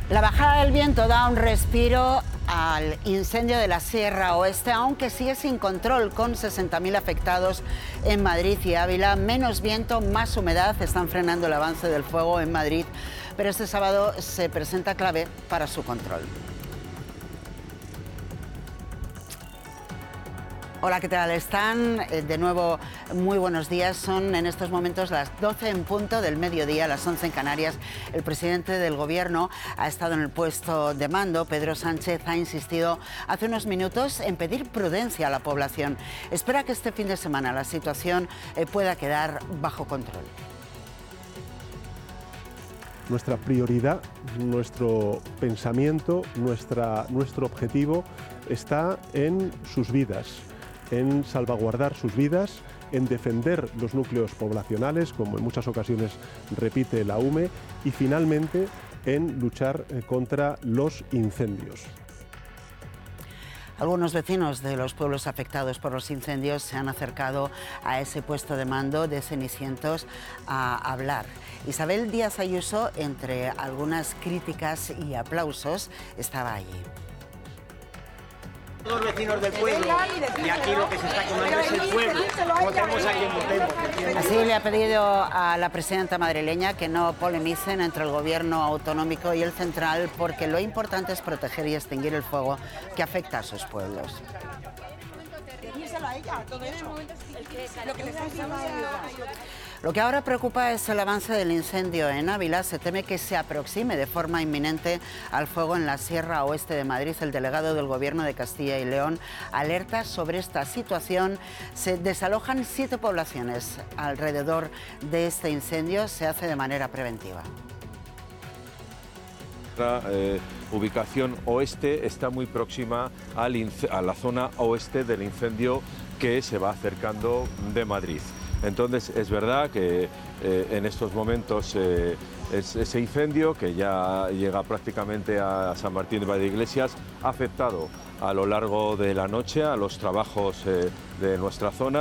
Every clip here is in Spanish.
La bajada del viento da un respiro al incendio de la Sierra Oeste, aunque sigue sin control, con 60.000 afectados en Madrid y Ávila. Menos viento, más humedad están frenando el avance del fuego en Madrid, pero este sábado se presenta clave para su control. Hola, ¿qué tal están? De nuevo, muy buenos días. Son en estos momentos las 12 en punto del mediodía, las 11 en Canarias. El presidente del Gobierno ha estado en el puesto de mando. Pedro Sánchez ha insistido hace unos minutos en pedir prudencia a la población. Espera que este fin de semana la situación pueda quedar bajo control. Nuestra prioridad, nuestro pensamiento, nuestro objetivo está en sus vidas, en salvaguardar sus vidas, en defender los núcleos poblacionales, como en muchas ocasiones repite la UME, y finalmente en luchar contra los incendios. Algunos vecinos de los pueblos afectados por los incendios se han acercado a ese puesto de mando de Cenicientos a hablar. Isabel Díaz Ayuso, entre algunas críticas y aplausos, estaba allí. Los vecinos del pueblo, y aquí lo que se está quemando es el pueblo. Votemos a quien votemos. Así le ha pedido a la presidenta madrileña que no polemicen entre el gobierno autonómico y el central, porque lo importante es proteger y extinguir el fuego que afecta a sus pueblos. Lo que ahora preocupa es el avance del incendio en Ávila. Se teme que se aproxime de forma inminente al fuego en la Sierra Oeste de Madrid. El delegado del Gobierno de Castilla y León alerta sobre esta situación. Se desalojan 7 poblaciones alrededor de este incendio. Se hace de manera preventiva. La ubicación oeste está muy próxima a la zona oeste del incendio que se va acercando de Madrid. Entonces es verdad que en estos momentos ese incendio, que ya llega prácticamente a San Martín de Valdeiglesias, ha afectado a lo largo de la noche a los trabajos de nuestra zona.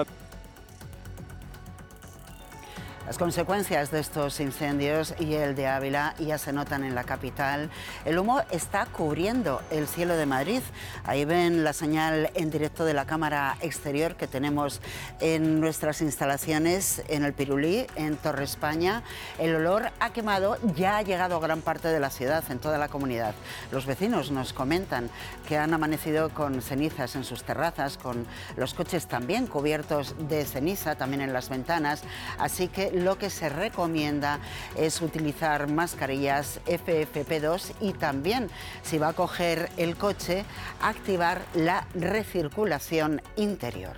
Las consecuencias de estos incendios y el de Ávila ya se notan en la capital. El humo está cubriendo el cielo de Madrid. Ahí ven la señal en directo de la cámara exterior que tenemos en nuestras instalaciones en el Pirulí, en Torre España. El olor a quemado ya ha llegado a gran parte de la ciudad, en toda la comunidad. Los vecinos nos comentan que han amanecido con cenizas en sus terrazas, con los coches también cubiertos de ceniza, también en las ventanas. Así que lo que se recomienda es utilizar mascarillas FFP2 y también, si va a coger el coche, activar la recirculación interior.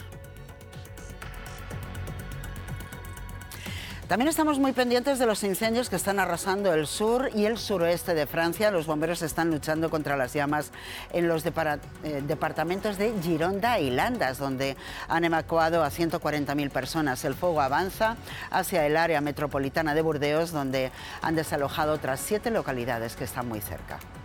También estamos muy pendientes de los incendios que están arrasando el sur y el suroeste de Francia. Los bomberos están luchando contra las llamas en los departamentos de Gironda y Landas, donde han evacuado a 140.000 personas. El fuego avanza hacia el área metropolitana de Burdeos, donde han desalojado otras 7 localidades que están muy cerca.